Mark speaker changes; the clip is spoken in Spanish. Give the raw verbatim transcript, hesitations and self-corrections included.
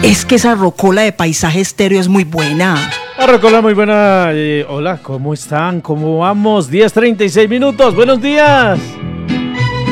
Speaker 1: Es que esa rocola de Paisaje Estéreo es muy buena.
Speaker 2: La rocola muy buena. Eh, hola, ¿cómo están? ¿Cómo vamos? diez treinta y seis minutos. Buenos días.